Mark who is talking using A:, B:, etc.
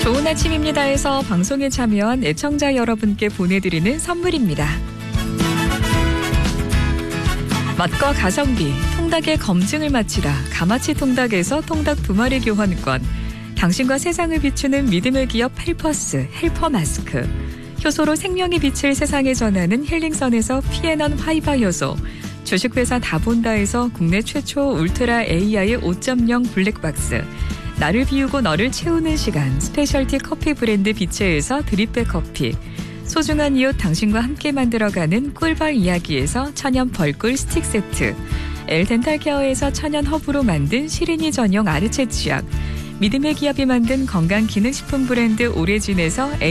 A: 좋은 아침입니다에서 방송에 참여한 애청자 여러분께 보내드리는 선물입니다. 맛과 가성비, 통닭의 검증을 마치다 가마치 통닭에서 통닭 2마리 교환권, 당신과 세상을 비추는 믿음의 기업 헬퍼스 헬퍼 마스크, 효소로 생명의 빛을 세상에 전하는 힐링선에서 피에넌 화이바 효소, 주식회사 다본다에서 국내 최초 울트라 AI 5.0 블랙박스, 나를 비우고 너를 채우는 시간 스페셜티 커피 브랜드 비체에서 드립백 커피, 소중한 이웃 당신과 함께 만들어가는 꿀벌 이야기에서 천연 벌꿀 스틱 세트, 엘덴탈케어에서 천연 허브로 만든 시린이 전용 아르체 치약, 믿음의 기업이 만든 건강기능식품 브랜드 오레진에서